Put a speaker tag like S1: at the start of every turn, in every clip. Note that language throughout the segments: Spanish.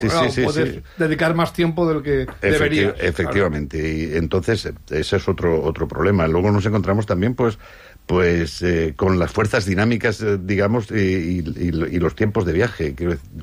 S1: puedes dedicar más tiempo del que deberías.
S2: Efectivamente, claro. Y entonces ese es otro problema. Luego nos encontramos también pues con las fuerzas dinámicas, digamos, y los tiempos de viaje.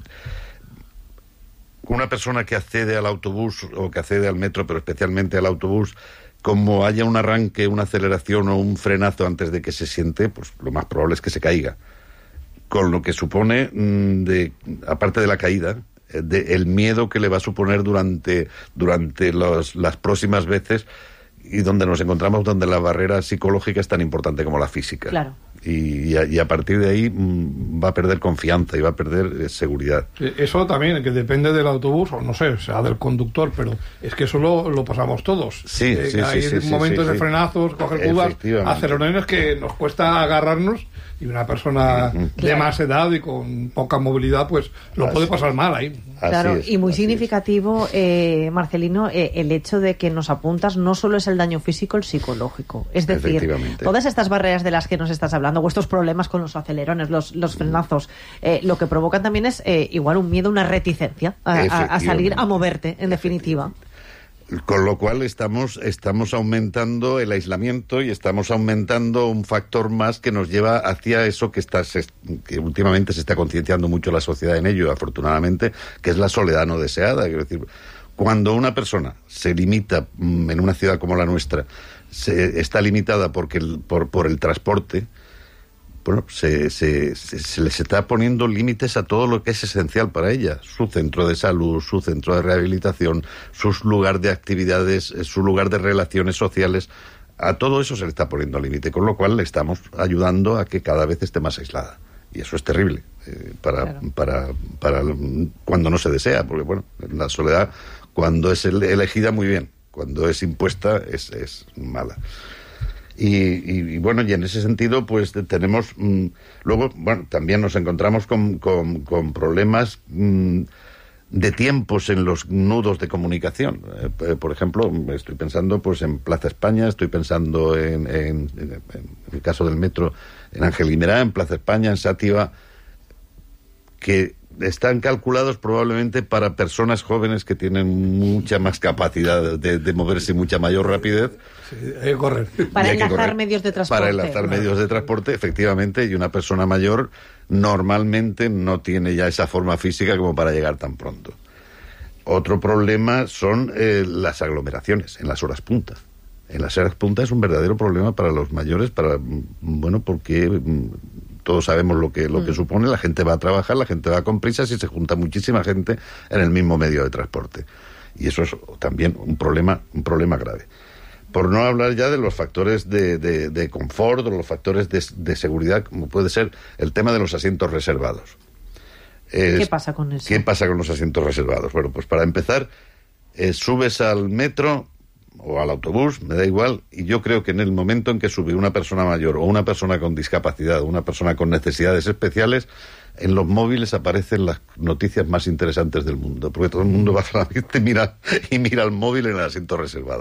S2: Una persona que accede al autobús o que accede al metro, pero especialmente al autobús, como haya un arranque, una aceleración o un frenazo antes de que se siente, pues lo más probable es que se caiga. Con lo que supone, aparte de la caída, el miedo que le va a suponer durante las próximas veces, y donde nos encontramos, donde la barrera psicológica es tan importante como la física.
S3: Claro.
S2: Y a partir de ahí va a perder confianza y va a perder seguridad.
S1: Eso también, que depende del autobús, o no sé, sea del conductor, pero es que eso lo pasamos todos. Hay momentos de frenazos, coger curvas, acelerones que nos cuesta agarrarnos, y una persona de más edad y con poca movilidad, pues lo puede pasar mal ahí.
S3: Claro, y muy significativo, Marcelino, el hecho de que nos apuntas no solo es el daño físico, el psicológico. Es decir, todas estas barreras de las que nos estás hablando, o estos problemas con los acelerones, los frenazos, lo que provocan también es igual un miedo, una reticencia a salir a moverte, en definitiva.
S2: Con lo cual estamos aumentando el aislamiento y estamos aumentando un factor más que nos lleva hacia eso que últimamente se está concienciando mucho la sociedad en ello, afortunadamente, que es la soledad no deseada. Quiero decir, cuando una persona se limita en una ciudad como la nuestra, está limitada por el transporte, bueno, se les está poniendo límites a todo lo que es esencial para ella. Su centro de salud, su centro de rehabilitación, su lugar de actividades, su lugar de relaciones sociales. A todo eso se le está poniendo límite, con lo cual le estamos ayudando a que cada vez esté más aislada. Y eso es terrible para cuando no se desea, porque bueno, la soledad, cuando es elegida, muy bien. Cuando es impuesta, es mala. Y bueno, y en ese sentido, pues tenemos... luego, bueno, también nos encontramos con problemas de tiempos en los nudos de comunicación. Por ejemplo, estoy pensando pues en Plaza España, estoy pensando en el caso del metro, en Ángel Guimerá, en Plaza España, en Sátiva, que están calculados probablemente para personas jóvenes que tienen mucha más capacidad de moverse y mucha mayor rapidez.
S1: Sí, hay que correr.
S3: Para enlazar medios de transporte.
S2: Para enlazar medios de transporte, efectivamente, y una persona mayor normalmente no tiene ya esa forma física como para llegar tan pronto. Otro problema son las aglomeraciones en las horas punta. En las horas punta es un verdadero problema para los mayores, porque todos sabemos lo que supone. La gente va a trabajar, la gente va con prisas y se junta muchísima gente en el mismo medio de transporte. Y eso es también un problema grave. Por no hablar ya de los factores de confort o los factores de seguridad, como puede ser el tema de los asientos reservados.
S3: ¿Qué pasa con eso?
S2: ¿Qué pasa con los asientos reservados? Bueno, pues para empezar, subes al metro o al autobús, me da igual, y yo creo que en el momento en que sube una persona mayor o una persona con discapacidad o una persona con necesidades especiales, en los móviles aparecen las noticias más interesantes del mundo, porque todo el mundo va solamente y mira el móvil en el asiento reservado.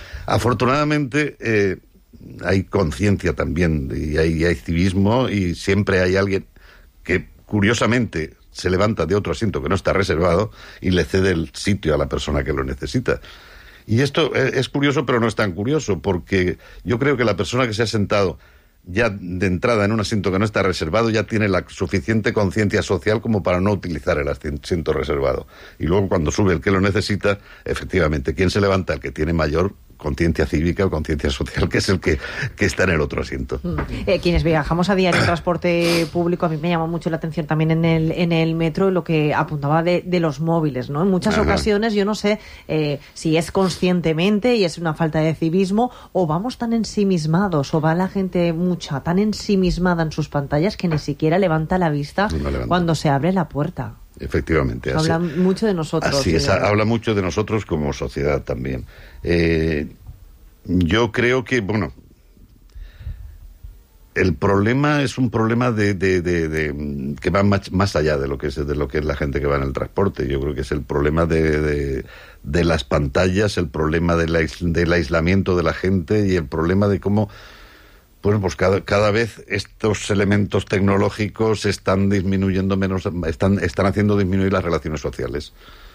S2: Afortunadamente hay conciencia también y hay civismo, y siempre hay alguien que curiosamente se levanta de otro asiento que no está reservado y le cede el sitio a la persona que lo necesita. Y esto es curioso, pero no es tan curioso, porque yo creo que la persona que se ha sentado ya de entrada en un asiento que no está reservado ya tiene la suficiente conciencia social como para no utilizar el asiento reservado. Y luego cuando sube el que lo necesita, efectivamente, ¿quién se levanta? El que tiene mayor conciencia cívica o conciencia social, que es el que está en el otro asiento.
S3: Quienes viajamos a diario en transporte público, a mí me llamó mucho la atención también en el metro lo que apuntaba de los móviles, ¿no? En muchas ocasiones yo no sé si es conscientemente y es una falta de civismo, o vamos tan ensimismados, o va la gente tan ensimismada en sus pantallas que ni siquiera levanta la vista cuando se abre la puerta.
S2: Efectivamente.
S3: Habla mucho de nosotros.
S2: Así es, habla mucho de nosotros como sociedad también. Yo creo que, bueno, el problema es un problema que va más allá de lo que es la gente que va en el transporte. Yo creo que es el problema de las pantallas, el problema del aislamiento de la gente y el problema de cómo Bueno, pues cada vez estos elementos tecnológicos están disminuyendo menos, están haciendo disminuir las relaciones sociales.